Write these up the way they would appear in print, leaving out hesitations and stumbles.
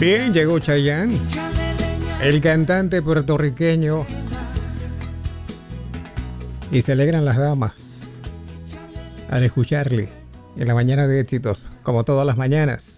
Bien, llegó Chayanne, el cantante puertorriqueño, y se alegran las damas al escucharle en la mañana de éxitos, como todas las mañanas.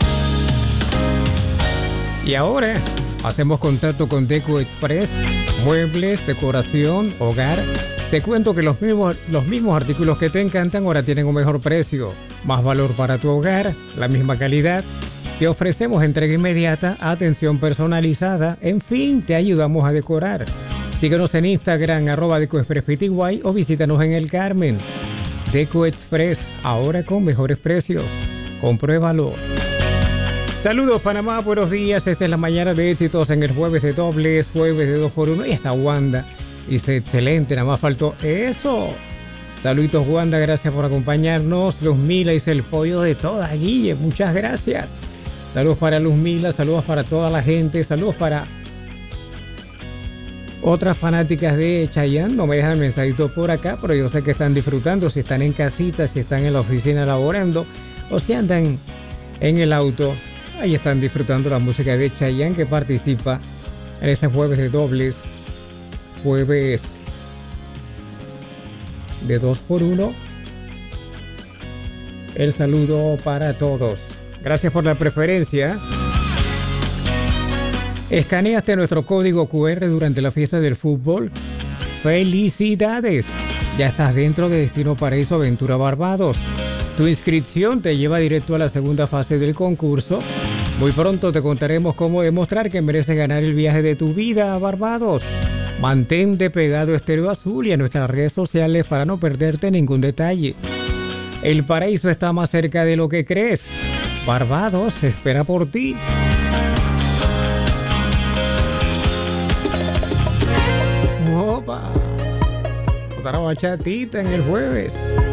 Y ahora hacemos contacto con Deco Express, muebles, decoración, hogar. Te cuento que los mismos artículos que te encantan ahora tienen un mejor precio, más valor para tu hogar, la misma calidad. Te ofrecemos entrega inmediata, atención personalizada, en fin, te ayudamos a decorar. Síguenos en Instagram, @DecoExpressPty, o visítanos en El Carmen. Deco Express, ahora con mejores precios. Compruébalo. Saludos Panamá, buenos días. Esta es la mañana de éxitos en el jueves de dobles, jueves de 2x1. Y está Wanda. Dice, excelente, nada más faltó eso. Saluditos Wanda, gracias por acompañarnos. Luzmila dice, el pollo de toda, Guille, muchas gracias. Saludos para Luzmila, saludos para toda la gente, saludos para otras fanáticas de Chayanne. No me dejan mensajito por acá, pero yo sé que están disfrutando, si están en casita, si están en la oficina laborando o si andan en el auto. Ahí están disfrutando la música de Chayanne, que participa en este jueves de dobles, jueves de 2x1. El saludo para todos. Gracias por la preferencia. ¿Escaneaste nuestro código QR durante la fiesta del fútbol? ¡Felicidades! Ya estás dentro de Destino Paraíso Aventura Barbados. Tu inscripción te lleva directo a la segunda fase del concurso. Muy pronto te contaremos cómo demostrar que mereces ganar el viaje de tu vida a Barbados. Mantente pegado a Estéreo Azul y a nuestras redes sociales para no perderte ningún detalle. El paraíso está más cerca de lo que crees. Barbados espera por ti. Opa, otra bachatita en el jueves.